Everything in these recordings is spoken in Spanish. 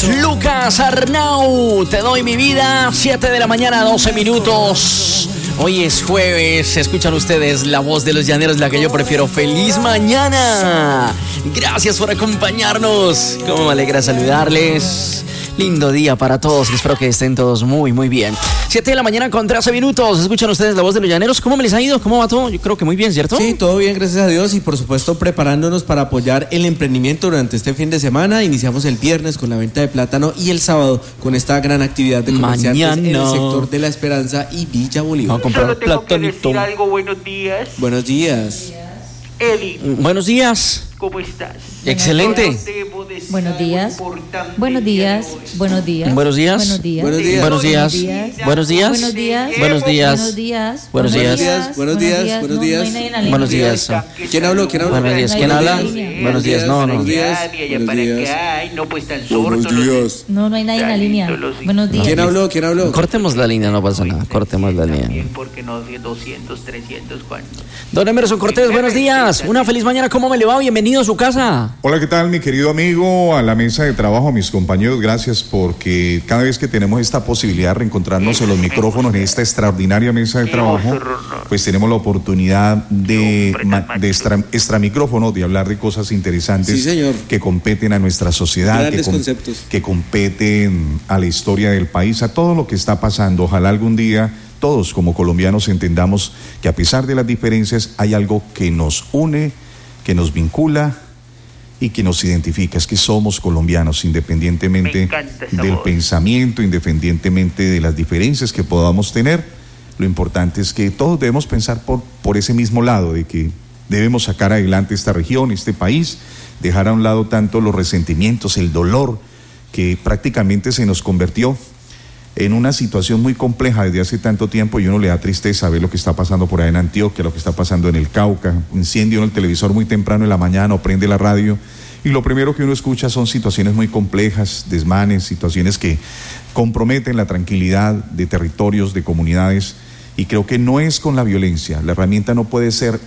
Lucas Arnau, te doy mi vida, 7 de la mañana, 12 minutos. Hoy es jueves, escuchan ustedes la voz de los llaneros, la que yo prefiero. ¡Feliz mañana! Gracias por acompañarnos. Cómo me alegra saludarles. Lindo día para todos, espero que estén todos muy, muy bien. 7 de la mañana con 13 minutos. Escuchan ustedes la voz de los llaneros. ¿Cómo me les ha ido? ¿Cómo va todo? Yo creo que muy bien, ¿cierto? Sí, todo bien, gracias a Dios. Y por supuesto preparándonos para apoyar el emprendimiento durante este fin de semana. Iniciamos el viernes con la venta de plátano y el sábado con esta gran actividad de comerciantes en el sector de La Esperanza y Villa Bolívar. Vamos a comprar Solo tengo que platanito. decir algo. Buenos días. Buenos días. Eli, Buenos días. ¿cómo estás? Excelente. Buenos días. Buenos días. Buenos días. Buenos días. Buenos días. Buenos días. Buenos días. Buenos días. Buenos días. Buenos días. Buenos días. Buenos días. Buenos días. Buenos días. Buenos días. No hay nadie en la línea. Buenos días. ¿Quién habló? ¿Quién habló? Buenos días. ¿Quién habla? Buenos días. No, no. Buenos días. Allá para acá. Ay, no, pues tan Buenos sordos. días. No hay nadie en la línea. Buenos días. ¿Quién habló? ¿Quién habló? Cortemos la línea, no pasa nada. Cortemos la línea. También porque no 200, 300, ¿cuánto? Don Emerson Cortés, buenos días. Una feliz mañana. ¿Cómo me le va? Bienvenido a su casa. Hola, ¿qué tal, mi querido amigo? A la mesa de trabajo, a mis compañeros, gracias porque cada vez que tenemos esta posibilidad de reencontrarnos en los micrófonos en esta extraordinaria mesa de trabajo, pues tenemos la oportunidad de extramicrófono, de hablar de cosas interesantes, Sí, señor. que competen a nuestra sociedad, Grandes conceptos. que competen a la historia del país, a todo lo que está pasando. Ojalá algún día todos como colombianos entendamos que a pesar de las diferencias hay algo que nos une, que nos vincula y que nos identifica, es que somos colombianos, independientemente Me encanta esa del voz. pensamiento, independientemente de las diferencias que podamos tener. Lo importante es que todos debemos pensar por ese mismo lado, de que debemos sacar adelante esta región, este país, dejar a un lado tanto los resentimientos, el dolor, que prácticamente se nos convirtió en una situación muy compleja desde hace tanto tiempo, y uno le da tristeza ver lo que está pasando por ahí en Antioquia, lo que está pasando en el Cauca, incendio en el televisor muy temprano en la mañana o prende la radio y lo primero que uno escucha son situaciones muy complejas, desmanes, situaciones que comprometen la tranquilidad de territorios, de comunidades, y creo que no es con la violencia. La herramienta no puede ser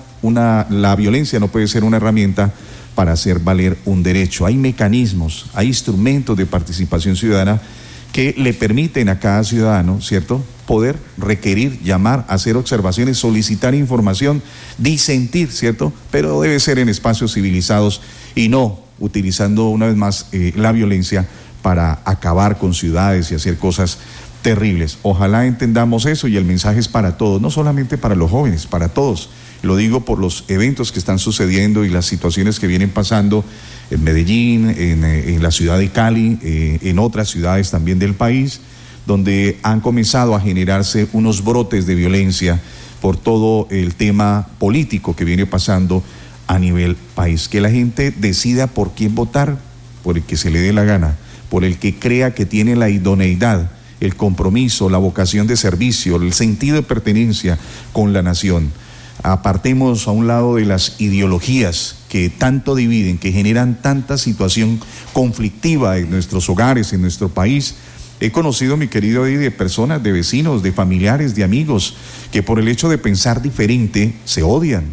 la violencia no puede ser una herramienta para hacer valer un derecho. Hay mecanismos, hay instrumentos de participación ciudadana que le permiten a cada ciudadano, ¿cierto?, poder requerir, llamar, hacer observaciones, solicitar información, disentir, ¿cierto?, pero debe ser en espacios civilizados y no utilizando una vez más la violencia para acabar con ciudades y hacer cosas terribles. Ojalá entendamos eso, y el mensaje es para todos, no solamente para los jóvenes, para todos. Lo digo por los eventos que están sucediendo y las situaciones que vienen pasando en Medellín, en la ciudad de Cali, en otras ciudades también del país, donde han comenzado a generarse unos brotes de violencia por todo el tema político que viene pasando a nivel país. Que la gente decida por quién votar, por el que se le dé la gana, por el que crea que tiene la idoneidad, el compromiso, la vocación de servicio, el sentido de pertenencia con la nación. Apartemos a un lado de las ideologías que tanto dividen, que generan tanta situación conflictiva en nuestros hogares, en nuestro país. He conocido, mi querido Eddie, de personas, de vecinos, de familiares, de amigos, que por el hecho de pensar diferente se odian.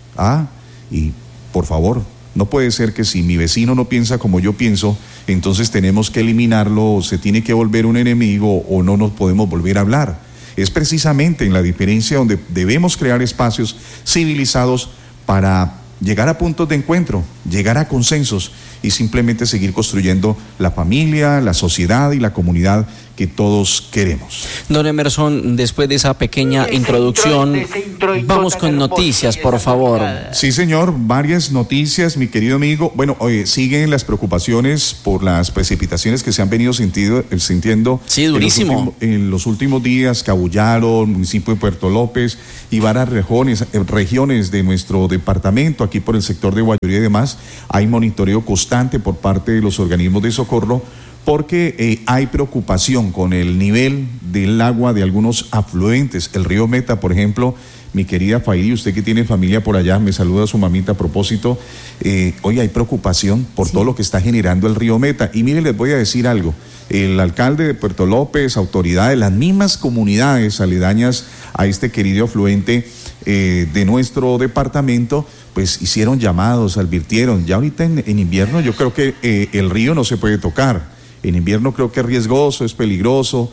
Y por favor, no puede ser que si mi vecino no piensa como yo pienso, entonces tenemos que eliminarlo, o se tiene que volver un enemigo, o no nos podemos volver a hablar. Es precisamente en la diferencia donde debemos crear espacios civilizados para llegar a puntos de encuentro, llegar a consensos y simplemente seguir construyendo la familia, la sociedad y la comunidad que todos queremos. Don Emerson, después de esa pequeña introducción, vamos con noticias, por favor. Sí, señor, varias noticias, mi querido amigo. Bueno, siguen las preocupaciones por las precipitaciones que se han venido sintiendo. Sí, durísimo. En los últimos días, Cabullaro, municipio de Puerto López y varias regiones de nuestro departamento, aquí por el sector de Guayorí y demás. Hay monitoreo constante por parte de los organismos de socorro, porque hay preocupación con el nivel del agua de algunos afluentes. El río Meta, por ejemplo, mi querida Faidi, usted que tiene familia por allá, me saluda a su mamita a propósito. Hoy hay preocupación por todo lo que está generando el río Meta. Y mire, les voy a decir algo. El alcalde de Puerto López, autoridades, las mismas comunidades aledañas a este querido afluente de nuestro departamento, pues hicieron llamados, advirtieron. Ya ahorita en invierno yo creo que el río no se puede tocar. En invierno creo que es riesgoso, es peligroso,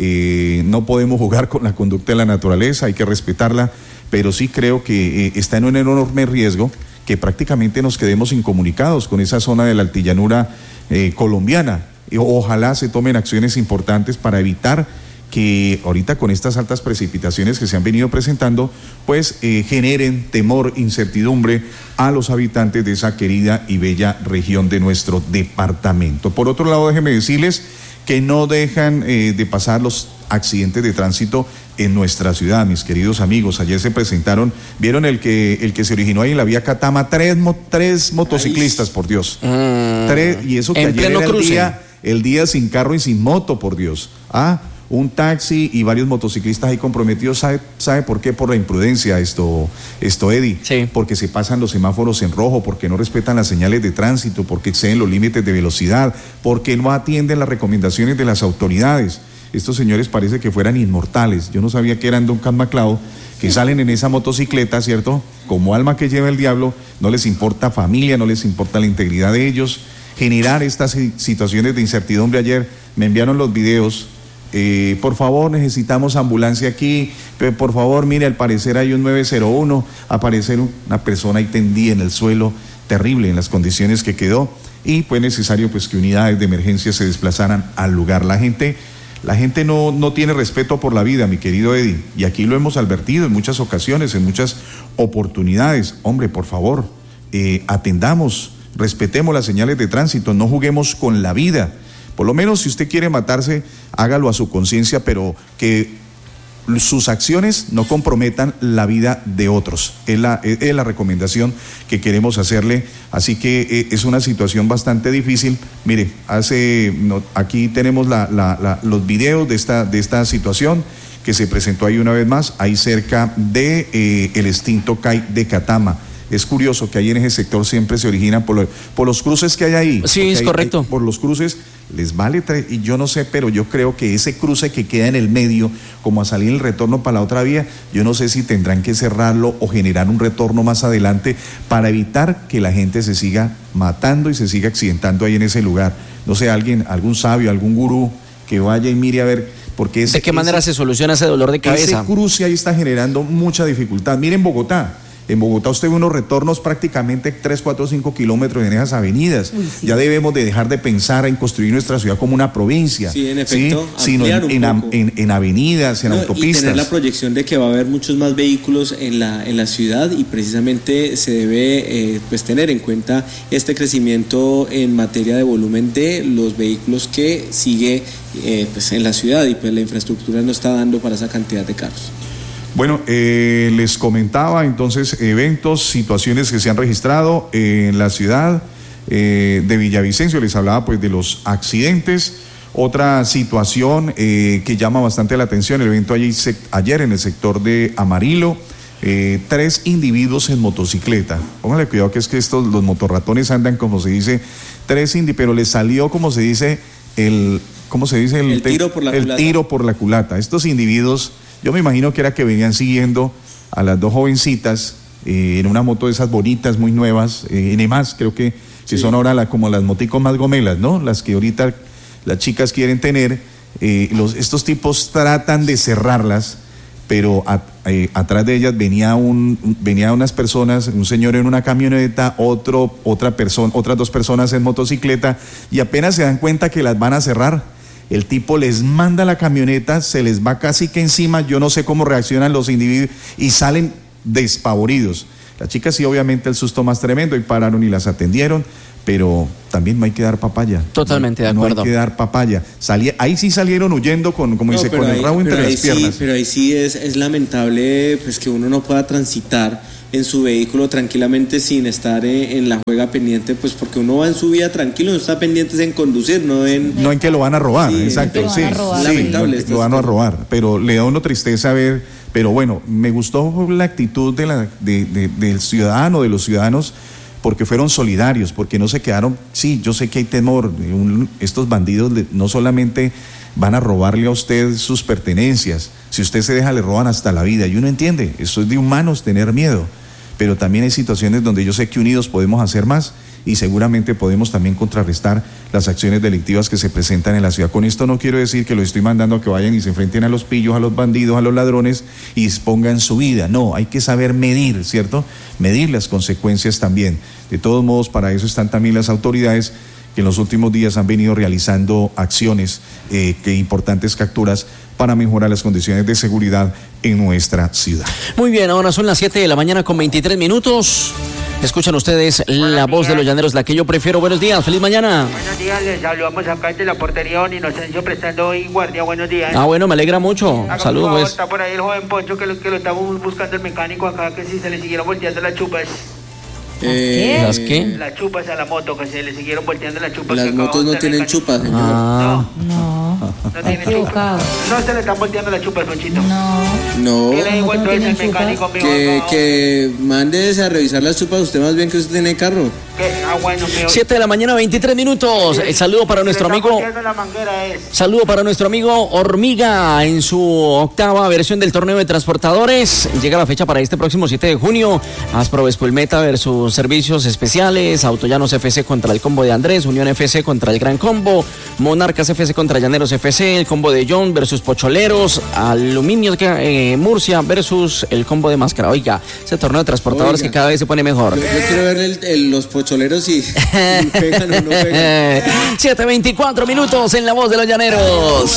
no podemos jugar con la conducta de la naturaleza, hay que respetarla, pero sí creo que está en un enorme riesgo que prácticamente nos quedemos incomunicados con esa zona de la altillanura colombiana. Ojalá se tomen acciones importantes para evitar que ahorita con estas altas precipitaciones que se han venido presentando, pues generen temor, incertidumbre a los habitantes de esa querida y bella región de nuestro departamento. Por otro lado, déjenme decirles que no dejan de pasar los accidentes de tránsito en nuestra ciudad, mis queridos amigos. Ayer se presentaron, vieron el que se originó ahí en la vía Catama, tres motociclistas, por Dios. Tres, y eso que en ayer pleno era cruce. el día sin carro y sin moto, por Dios. Un taxi y varios motociclistas ahí comprometidos. ¿Sabe por qué? Por la imprudencia, Eddie. Sí. Porque se pasan los semáforos en rojo, porque no respetan las señales de tránsito, porque exceden los límites de velocidad, porque no atienden las recomendaciones de las autoridades. Estos señores parece que fueran inmortales. Yo no sabía que eran Duncan MacLeod, que salen en esa motocicleta, ¿cierto? Como alma que lleva el diablo, no les importa familia, no les importa la integridad de ellos. Generar estas situaciones de incertidumbre. Ayer me enviaron los videos. Por favor, necesitamos ambulancia aquí, por favor, mire, al parecer hay un 901, aparecer una persona ahí tendida en el suelo, terrible en las condiciones que quedó, y fue necesario pues que unidades de emergencia se desplazaran al lugar. La gente no tiene respeto por la vida, mi querido Eddie, y aquí lo hemos advertido en muchas ocasiones, en muchas oportunidades. Hombre, por favor, atendamos, respetemos las señales de tránsito, no juguemos con la vida. Por lo menos si usted quiere matarse, hágalo a su conciencia, pero que sus acciones no comprometan la vida de otros. Es la recomendación que queremos hacerle. Así que es una situación bastante difícil. Mire, aquí tenemos los videos de esta situación que se presentó ahí una vez más, ahí cerca de el extinto CAI de Catama. Es curioso que ahí en ese sector siempre se originan por los cruces que hay ahí. Sí, es correcto. Por los cruces les vale, y yo no sé, pero yo creo que ese cruce que queda en el medio, como a salir el retorno para la otra vía, yo no sé si tendrán que cerrarlo o generar un retorno más adelante para evitar que la gente se siga matando y se siga accidentando ahí en ese lugar. No sé, algún sabio, algún gurú que vaya y mire a ver, porque ¿de qué manera se soluciona ese dolor de cabeza? Ese cruce ahí está generando mucha dificultad. Miren Bogotá. En Bogotá usted ve unos retornos prácticamente 3, 4, 5 kilómetros en esas avenidas. Sí. Ya debemos de dejar de pensar en construir nuestra ciudad como una provincia. Sí, en efecto, ¿sí? Sino en avenidas, en autopistas. Y tener la proyección de que va a haber muchos más vehículos en la ciudad, y precisamente se debe tener en cuenta este crecimiento en materia de volumen de los vehículos que sigue en la ciudad, y pues la infraestructura no está dando para esa cantidad de carros. Bueno, les comentaba entonces eventos, situaciones que se han registrado en la ciudad de Villavicencio. Les hablaba pues de los accidentes. Otra situación que llama bastante la atención, el evento ayer en el sector de Amarillo, 3 individuos en motocicleta. Póngale cuidado que es que los motorratones andan, como se dice, pero les salió, como se dice, el tiro por la culata. Estos individuos, yo me imagino que era que venían siguiendo a las 2 jovencitas en una moto de esas bonitas, muy nuevas, NMAS, creo que son ahora como las moticos más gomelas, ¿no? Las que ahorita las chicas quieren tener. Estos tipos tratan de cerrarlas, pero atrás de ellas venían unas personas, un señor en una camioneta, otras 2 personas en motocicleta, y apenas se dan cuenta que las van a cerrar, el tipo les manda la camioneta, se les va casi que encima. Yo no sé cómo reaccionan los individuos y salen despavoridos. Las chicas sí, obviamente el susto más tremendo, y pararon y las atendieron, pero también no hay que dar papaya. Totalmente de acuerdo. No hay que dar papaya. Ahí sí salieron huyendo con el rabo entre las piernas. Pero ahí sí es lamentable pues que uno no pueda transitar en su vehículo tranquilamente sin estar en la juega pendiente, pues porque uno va en su vida tranquilo, no está pendiente en conducir, no en que lo van a robar. Sí, exacto, sí, lamentable, lo van a robar, pero le da uno tristeza ver. Pero bueno, me gustó la actitud del ciudadano, de los ciudadanos, porque fueron solidarios, porque no se quedaron. Sí, yo sé que hay temor, estos bandidos no solamente van a robarle a usted sus pertenencias, si usted se deja le roban hasta la vida, y uno entiende, eso es de humanos tener miedo, pero también hay situaciones donde yo sé que unidos podemos hacer más, y seguramente podemos también contrarrestar las acciones delictivas que se presentan en la ciudad. Con esto no quiero decir que los estoy mandando a que vayan y se enfrenten a los pillos, a los bandidos, a los ladrones y expongan su vida. No, hay que saber medir, ¿cierto? Medir las consecuencias también. De todos modos, para eso están también las autoridades que en los últimos días han venido realizando acciones, importantes capturas para mejorar las condiciones de seguridad en nuestra ciudad. Muy bien, ahora son las 7 de la mañana con 23 minutos. Escuchan ustedes la voz de los llaneros, la que yo prefiero. Buenos días, feliz mañana. Buenos días, les saludamos acá de la portería Don Inocencio prestando hoy guardia. Buenos días. Bueno, me alegra mucho. Saludos, pues. Está por ahí el joven Poncho que lo estamos buscando el mecánico acá, que si se le siguieron volteando las chupas. ¿Las qué? Las chupas a la moto, que se le siguieron volteando las chupas. Las motos no tienen chupas, señor. No tiene equivocado. No se le están volteando las chupas, Ponchito. No. ¿Qué le digo entonces el mecánico, mijo? Que mandes a revisar las chupas, usted más bien que usted tiene carro. Bueno, mijo. 7 de la mañana, 23 minutos. El saludo para nuestro amigo. Saludo para nuestro amigo Hormiga en su 8ª versión del torneo de transportadores. Llega la fecha para este próximo 7 de junio. Aspro Espulmeta versus Servicios Especiales, Autollanos FC contra el combo de Andrés, Unión FC contra el Gran Combo, Monarcas FC contra Llaneros FC, el combo de John versus Pocholeros, Aluminio Murcia versus el combo de Máscara. Oiga, ese torneo de transportadores que cada vez se pone mejor. Yo quiero ver los pocholeros si pegan o no pegan. 7:24 minutos en la voz de los llaneros.